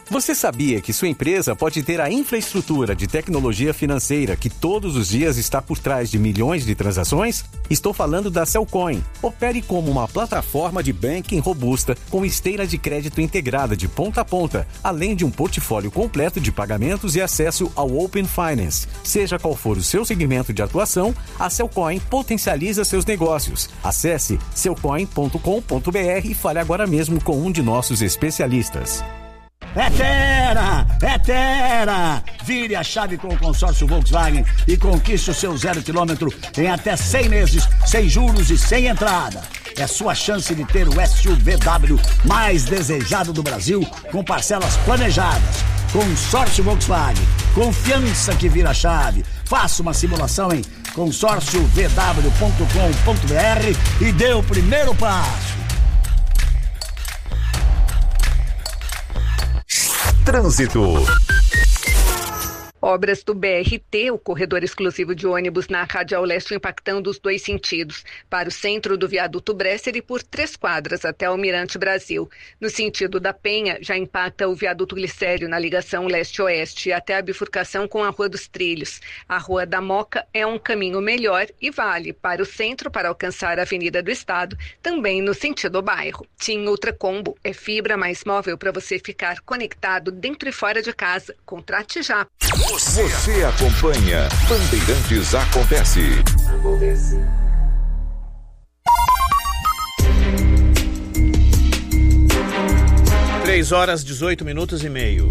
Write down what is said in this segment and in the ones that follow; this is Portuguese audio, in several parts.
Você sabia que sua empresa pode ter a infraestrutura de tecnologia financeira que todos os dias está por trás de milhões de transações? Estou falando da Cellcoin. Opere como uma plataforma de banking robusta com esteira de crédito integrada de ponta a ponta, além de um portfólio completo de pagamentos e acesso ao Open Finance. Seja qual for o seu segmento de atuação, a Cellcoin potencializa seus negócios. Acesse cellcoin.com.br e fale agora mesmo com um de nossos especialistas. É Tera! É Tera! Vire a chave com o consórcio Volkswagen e conquiste o seu 0 km em até 100 meses, sem juros e sem entrada. É sua chance de ter o SUVW mais desejado do Brasil, com parcelas planejadas. Consórcio Volkswagen. Confiança que vira chave. Faça uma simulação em consórciovw.com.br e dê o primeiro passo. Trânsito. Obras do BRT, o corredor exclusivo de ônibus na Radial Leste, impactando os dois sentidos, para o centro do viaduto Bresser e por 3 quadras até Almirante Brasil. No sentido da Penha, já impacta o viaduto Glicério na ligação leste-oeste até a bifurcação com a Rua dos Trilhos. A Rua da Moca é um caminho melhor e vale para o centro para alcançar a Avenida do Estado, também no sentido bairro. TIM Ultracombo é fibra mais móvel para você ficar conectado dentro e fora de casa. Contrate já. Você acompanha Bandeirantes Acontece. 3h18:30.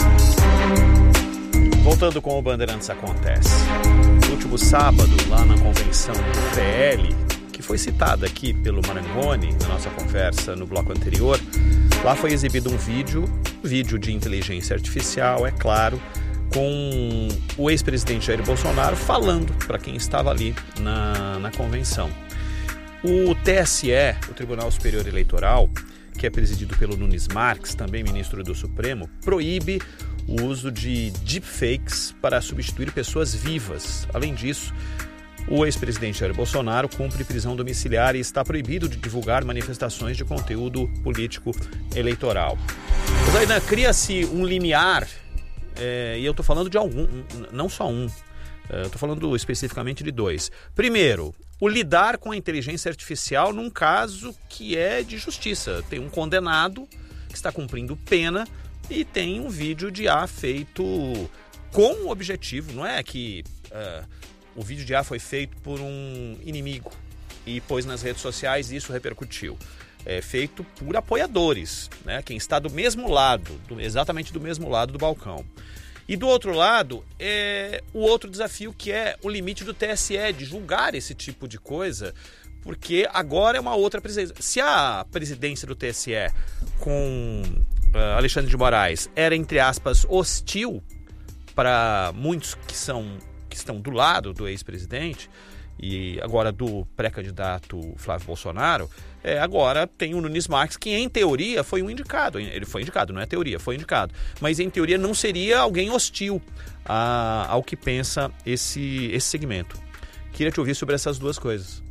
Voltando com o Bandeirantes Acontece. No último sábado, lá na convenção do PL, que foi citada aqui pelo Marangoni na nossa conversa no bloco anterior, lá foi exibido um vídeo de inteligência artificial, é claro, com o ex-presidente Jair Bolsonaro falando para quem estava ali na convenção. O TSE, o Tribunal Superior Eleitoral, que é presidido pelo Nunes Marques, também ministro do Supremo, proíbe o uso de deepfakes para substituir pessoas vivas. Além disso, o ex-presidente Jair Bolsonaro cumpre prisão domiciliar e está proibido de divulgar manifestações de conteúdo político eleitoral. Zaidan, cria-se um limiar. E eu estou falando de não só um, estou falando especificamente de 2. Primeiro, o lidar com a inteligência artificial num caso que é de justiça. Tem um condenado que está cumprindo pena e tem um vídeo de IA feito com o objetivo, não é que o vídeo de IA foi feito por um inimigo e pôs nas redes sociais e isso repercutiu. É feito por apoiadores, né? Quem está do mesmo lado, exatamente do mesmo lado do balcão. E do outro lado, é o outro desafio que é o limite do TSE de julgar esse tipo de coisa, porque agora é uma outra presidência. Se a presidência do TSE com Alexandre de Moraes era, entre aspas, hostil para muitos que estão do lado do ex-presidente, e agora do pré-candidato Flávio Bolsonaro, agora tem o Nunes Marques, que em teoria foi um indicado. Ele foi indicado, não é teoria, foi indicado. Mas em teoria não seria alguém hostil ao que pensa esse segmento. Queria te ouvir sobre essas duas coisas.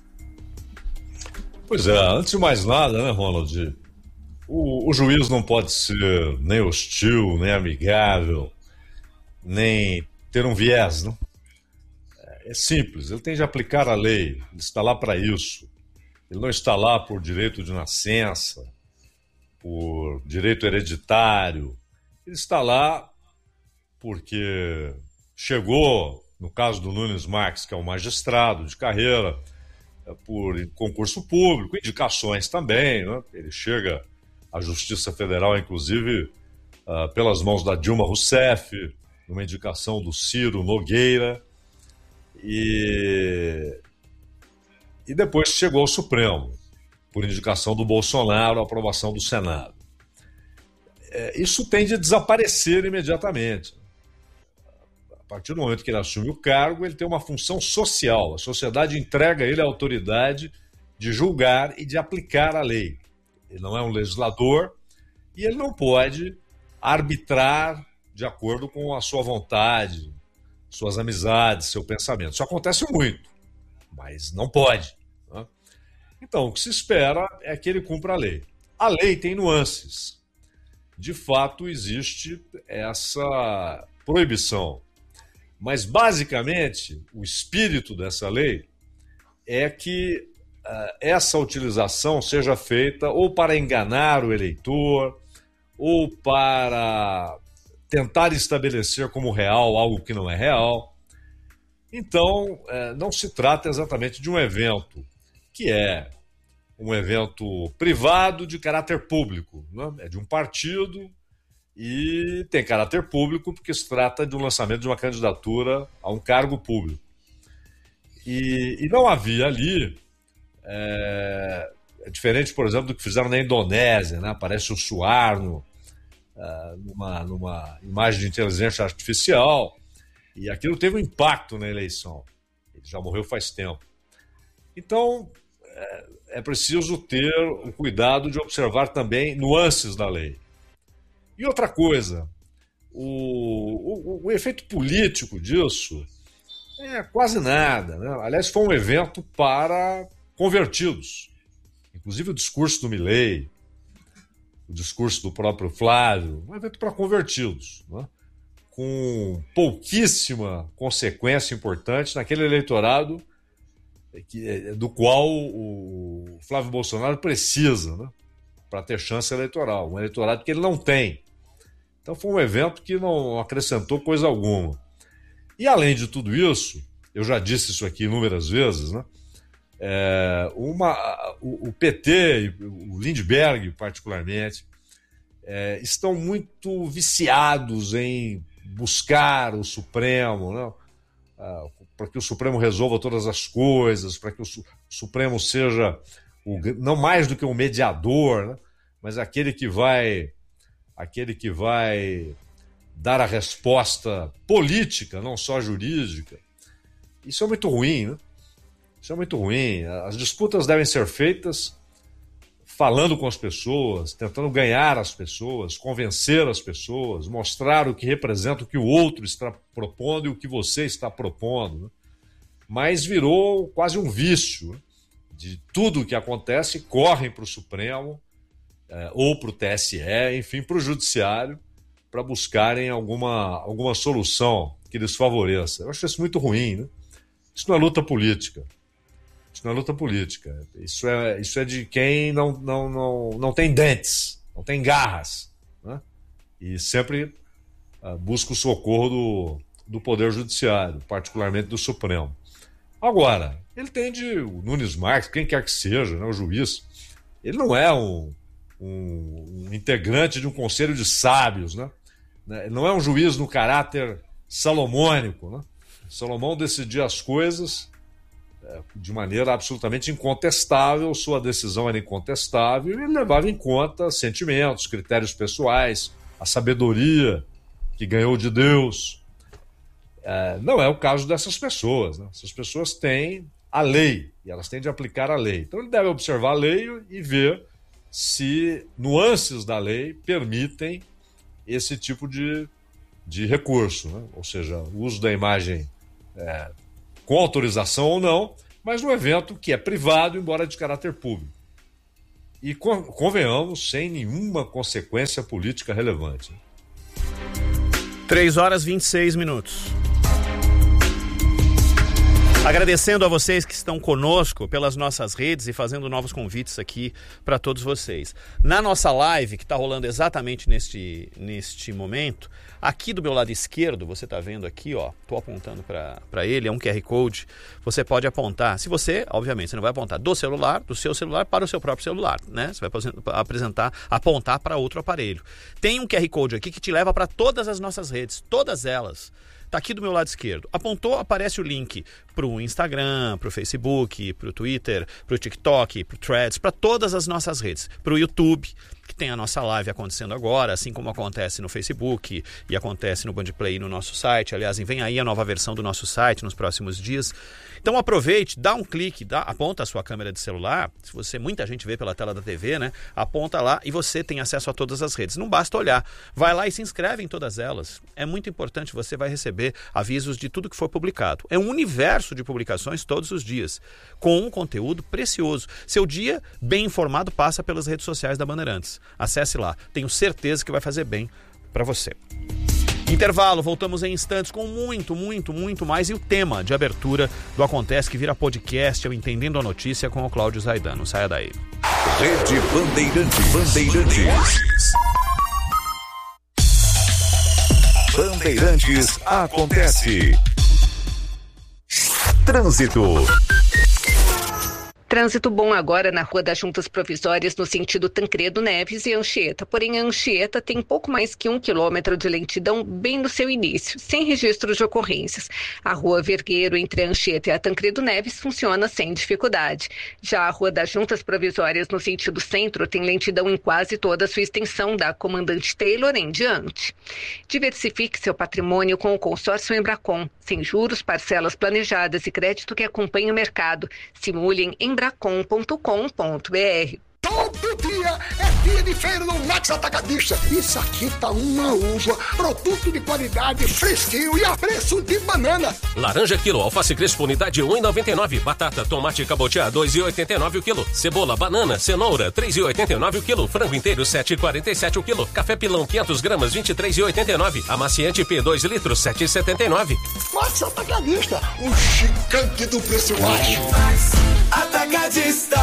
Pois é, antes de mais nada, né, Ronald? O juiz não pode ser nem hostil, nem amigável, nem ter um viés, não? É simples, ele tem de aplicar a lei, ele está lá para isso. Ele não está lá por direito de nascença, por direito hereditário. Ele está lá porque chegou, no caso do Nunes Marques, que é um magistrado de carreira, por concurso público, indicações também, né? Ele chega à Justiça Federal, inclusive, pelas mãos da Dilma Rousseff, numa indicação do Ciro Nogueira, e depois chegou ao Supremo, por indicação do Bolsonaro, a aprovação do Senado. Isso tem de desaparecer imediatamente. A partir do momento que ele assume o cargo, ele tem uma função social. A sociedade entrega a ele a autoridade de julgar e de aplicar a lei. Ele não é um legislador e ele não pode arbitrar de acordo com a sua vontade, suas amizades, seu pensamento. Isso acontece muito, mas não pode, né? Então, o que se espera é que ele cumpra a lei. A lei tem nuances. de fato existe essa proibição. Mas, basicamente, o espírito dessa lei é que essa utilização seja feita ou para enganar o eleitor, ou para tentar estabelecer como real algo que não é real. Então, não se trata exatamente de um evento que é um evento privado de caráter público, né? É de um partido e tem caráter público porque se trata de um lançamento de uma candidatura a um cargo público. E não havia ali, é diferente, por exemplo, do que fizeram na Indonésia, né? Aparece o Suharto numa imagem de inteligência artificial, e aquilo teve um impacto na eleição. Ele já morreu faz tempo. Então, é preciso ter o cuidado de observar também nuances da lei. E outra coisa, o efeito político disso é quase nada, né? Aliás, foi um evento para convertidos. Inclusive o discurso do Milei, o discurso do próprio Flávio, um evento para convertidos, né? Com pouquíssima consequência importante naquele eleitorado do qual o Flávio Bolsonaro precisa, né? Para ter chance eleitoral, um eleitorado que ele não tem. Então foi um evento que não acrescentou coisa alguma. E além de tudo isso, eu já disse isso aqui inúmeras vezes, né? O PT e o Lindbergh, particularmente, estão muito viciados em buscar o Supremo, né? Para que o Supremo resolva todas as coisas, para que o Supremo seja não mais do que um mediador, né? Mas aquele que vai dar a resposta política, não só jurídica. Isso é muito ruim, né? Isso é muito ruim. As disputas devem ser feitas falando com as pessoas, tentando ganhar as pessoas, convencer as pessoas, mostrar o que representa o que o outro está propondo e o que você está propondo, né? Mas virou quase um vício, né? De tudo o que acontece correm para o Supremo ou para o TSE, enfim, para o Judiciário, para buscarem alguma solução que lhes favoreça. Eu acho isso muito ruim, né? Isso não é luta política. Isso não é luta política. Isso é de quem não tem dentes, não tem garras, né? E sempre busca o socorro do Poder Judiciário, particularmente do Supremo. Agora, ele tem o Nunes Marques, quem quer que seja, né, o juiz, ele não é um integrante de um conselho de sábios, né? Ele não é um juiz no caráter salomônico, né? Salomão decidia as coisas de maneira absolutamente incontestável, sua decisão era incontestável e ele levava em conta sentimentos, critérios pessoais, a sabedoria que ganhou de Deus. Não é o caso dessas pessoas, né? Essas pessoas têm a lei e elas têm de aplicar a lei. Então ele deve observar a lei e ver se nuances da lei permitem esse tipo de recurso, né? Ou seja, o uso da imagem com autorização ou não, mas no evento que é privado, embora de caráter público. E convenhamos, sem nenhuma consequência política relevante. 3h26. Agradecendo a vocês que estão conosco pelas nossas redes e fazendo novos convites aqui para todos vocês. Na nossa live, que está rolando exatamente neste momento, aqui do meu lado esquerdo, você está vendo aqui, ó, estou apontando para ele, é um QR Code, você pode apontar, se você, obviamente, você não vai apontar do seu celular para o seu próprio celular, né? Você vai apontar para outro aparelho. Tem um QR Code aqui que te leva para todas as nossas redes, todas elas. Está aqui do meu lado esquerdo. Apontou, aparece o link para o Instagram, para o Facebook, para o Twitter, para o TikTok, para o Threads, para todas as nossas redes. Para o YouTube, que tem a nossa live acontecendo agora, assim como acontece no Facebook e acontece no Bandplay no nosso site. Aliás, vem aí a nova versão do nosso site nos próximos dias. Então aproveite, dá um clique, aponta a sua câmera de celular, se muita gente vê pela tela da TV, né? Aponta lá e você tem acesso a todas as redes. Não basta olhar, vai lá e se inscreve em todas elas. É muito importante, você vai receber avisos de tudo que for publicado. É um universo excesso de publicações todos os dias, com um conteúdo precioso. Seu dia bem informado passa pelas redes sociais da Bandeirantes. Acesse lá, tenho certeza que vai fazer bem para você. Intervalo, voltamos em instantes com muito mais. E o tema de abertura do Acontece, que vira podcast, é o Entendendo a Notícia com o Cláudio Zaidan. Não saia daí. Rede Bandeirantes. Bandeirantes Acontece. Trânsito. Trânsito bom agora na Rua das Juntas Provisórias, no sentido Tancredo Neves e Anchieta. Porém, a Anchieta tem pouco mais que 1 quilômetro de lentidão bem no seu início, sem registros de ocorrências. A Rua Vergueiro, entre a Anchieta e a Tancredo Neves, funciona sem dificuldade. Já a Rua das Juntas Provisórias, no sentido centro, tem lentidão em quase toda a sua extensão, da Comandante Taylor em diante. Diversifique seu patrimônio com o consórcio Embracon, sem juros, parcelas planejadas e crédito que acompanhe o mercado. Simule em embracon.com.br. Todo dia é dia de feira no Max Atacadista. Isso aqui tá uma uva, produto de qualidade, fresquinho e a preço de banana. Laranja quilo, alface crespo, unidade 1,99. Batata, tomate cabotiá, 2,89 o quilo. Cebola, banana, cenoura, 3,89 o quilo. Frango inteiro, 7,47 o quilo. Café pilão, 500 gramas, 23,89. Amaciante P, 2 litros, 7,79. Max Atacadista, o gigante do preço baixo. Atacadista.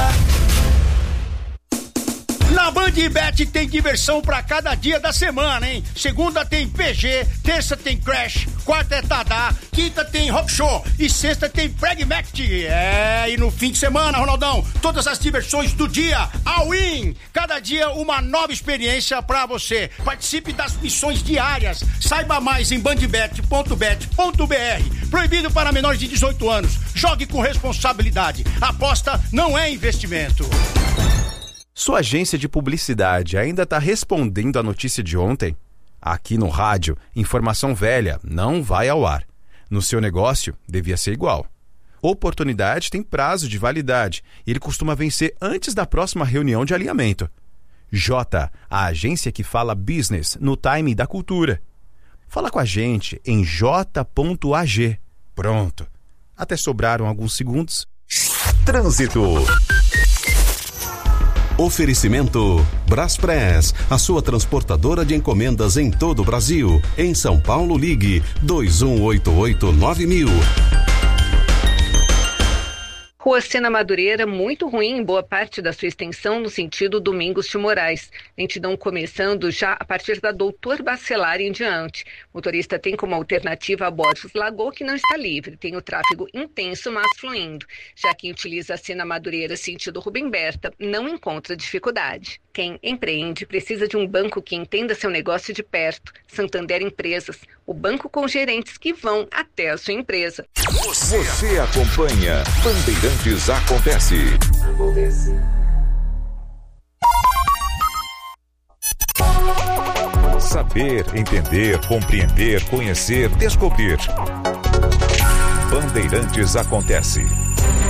Na Bandbet tem diversão pra cada dia da semana, hein? Segunda tem PG, terça tem Crash, quarta é Tadá, quinta tem Rock Show e sexta tem Pragmatic. E no fim de semana, Ronaldão, todas as diversões do dia, all-in. Cada dia uma nova experiência pra você. Participe das missões diárias. Saiba mais em bandbet.bet.br. Proibido para menores de 18 anos. Jogue com responsabilidade. Aposta não é investimento. Sua agência de publicidade ainda está respondendo a notícia de ontem? Aqui no rádio, informação velha não vai ao ar. No seu negócio, devia ser igual. Oportunidade tem prazo de validade e ele costuma vencer antes da próxima reunião de alinhamento. J, a agência que fala business no timing da cultura. Fala com a gente em j.ag. Pronto. Até sobraram alguns segundos. Trânsito. Oferecimento Braspress, a sua transportadora de encomendas em todo o Brasil. Em São Paulo, ligue 2188-9000. Rua Sena Madureira, muito ruim em boa parte da sua extensão no sentido Domingos de Moraes. Lentidão começando já a partir da Doutor Bacelar em diante. O motorista tem como alternativa a Borges Lagoa, que não está livre. Tem o tráfego intenso, mas fluindo. Já quem utiliza a Sena Madureira sentido Rubem Berta não encontra dificuldade. Quem empreende precisa de um banco que entenda seu negócio de perto. Santander Empresas, o banco com gerentes que vão até a sua empresa. Você acompanha Bandeirantes Acontece. Saber, entender, compreender, conhecer, descobrir. Bandeirantes Acontece.